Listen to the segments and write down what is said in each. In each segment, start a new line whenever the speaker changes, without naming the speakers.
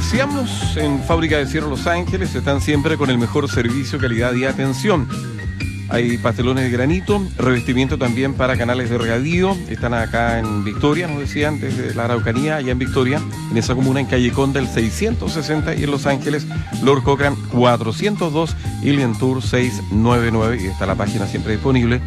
decíamos, en Fábrica de Cierro Los Ángeles están siempre con el mejor servicio, calidad y atención. Hay pastelones de granito, revestimiento también para canales de regadío. Están acá en Victoria, nos decían, desde la Araucanía, allá en Victoria, en esa comuna, en calle Conda, el 660, y en Los Ángeles, Lord Cochrane 402, Ilian Tour 699, y está la página siempre disponible,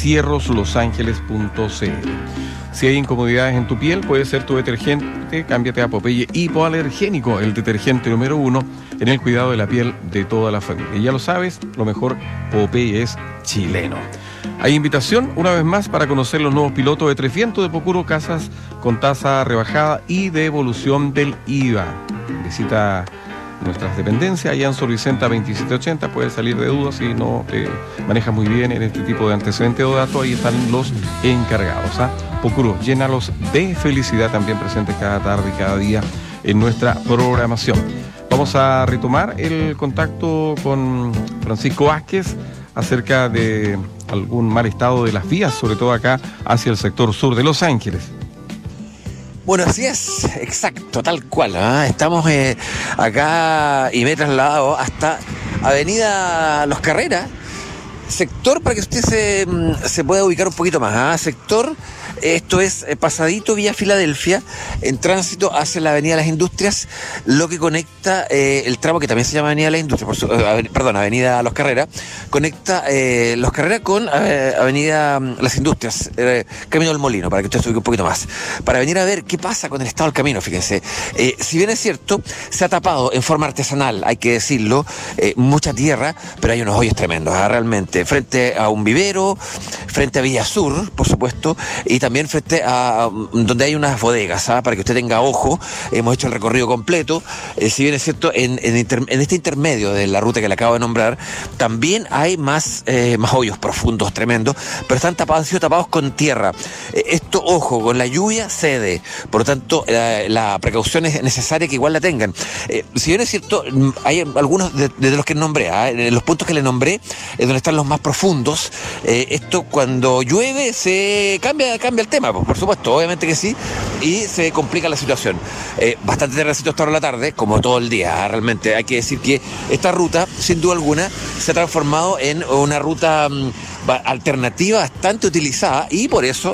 cierroslosangeles.cl. Si hay incomodidades en tu piel, puede ser tu detergente, cámbiate a Popeye Hipoalergénico, el detergente número 1 en el cuidado de la piel de toda la familia. Y ya lo sabes, lo mejor, Popeye es chileno. Hay invitación, una vez más, para conocer los nuevos pilotos de 300 de Pocuro, casas con tasa rebajada y devolución del IVA. Visita nuestras dependencias allá en Sor Vicenta 2780, puedes salir de dudas si no te manejas muy bien en este tipo de antecedentes o datos. Ahí están los encargados. Pocuro, llénalos de felicidad, también presentes cada tarde y cada día en nuestra programación. Vamos a retomar el contacto con Francisco Vázquez acerca de algún mal estado de las vías, sobre todo acá hacia el sector sur de Los Ángeles.
Bueno, así es, exacto, tal cual. Estamos acá y me he trasladado hasta Avenida Los Carreras, sector, para que usted se pueda ubicar un poquito más. Sector, esto es pasadito Vía Filadelfia, en tránsito hacia la Avenida Las Industrias, lo que conecta el tramo que también se llama Avenida Las Industrias, Avenida Los Carreras, conecta Los Carreras con Avenida Las Industrias, Camino del Molino, para que usted se ubique un poquito más, para venir a ver qué pasa con el estado del camino. Fíjense, si bien es cierto, se ha tapado en forma artesanal, hay que decirlo, mucha tierra, pero hay unos hoyos tremendos, realmente, frente a un vivero, frente a Villa Sur, por supuesto, y también frente a donde hay unas bodegas, para que usted tenga ojo. Hemos hecho el recorrido completo. Si bien es cierto, en este intermedio de la ruta que le acabo de nombrar, también hay más hoyos profundos, tremendos, pero están tapados, han sido tapados con tierra. Esto, ojo, con la lluvia cede, por lo tanto la precaución es necesaria que igual la tengan. Si bien es cierto, hay algunos de los que nombré, en los puntos que le nombré, es donde están los más profundos. Esto, cuando llueve, se cambia el tema, por supuesto, obviamente que sí, y se complica la situación. Bastante tardecito hasta ahora de la tarde, como todo el día, realmente. Hay que decir que esta ruta, sin duda alguna, se ha transformado en una ruta alternativa bastante utilizada, y por eso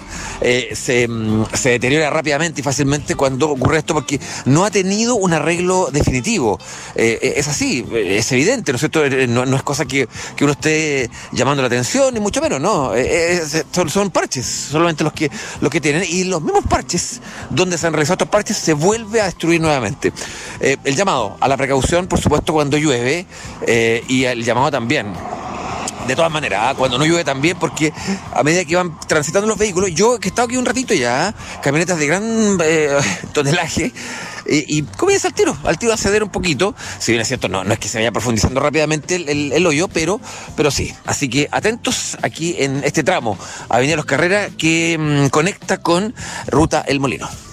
se deteriora rápidamente y fácilmente cuando ocurre esto, porque no ha tenido un arreglo definitivo. Es así, es evidente, ¿no es cierto? No es cosa que uno esté llamando la atención, ni mucho menos, no. Son parches, solamente los que tienen, y los mismos parches, donde se han realizado estos parches, se vuelve a destruir nuevamente. El llamado a la precaución, por supuesto, cuando llueve, y el llamado también, de todas maneras, cuando no llueve también, porque a medida que van transitando los vehículos, yo que he estado aquí un ratito ya, camionetas de gran tonelaje, y comienza al tiro a ceder un poquito. Si bien es cierto, no es que se vaya profundizando rápidamente el hoyo, pero sí. Así que atentos aquí en este tramo, Avenida Los Carreras, que conecta con Ruta El Molino.